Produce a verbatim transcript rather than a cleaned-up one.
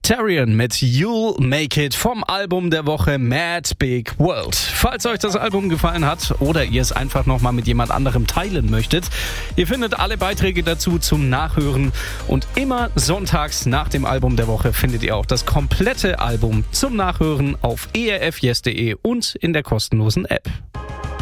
Tarian mit You'll Make It vom Album der Woche Mad Big World. Falls euch das Album gefallen hat oder ihr es einfach nochmal mit jemand anderem teilen möchtet, ihr findet alle Beiträge dazu zum Nachhören und immer sonntags nach dem Album der Woche findet ihr auch das komplette Album zum Nachhören auf e r f yes punkt d e und in der kostenlosen App.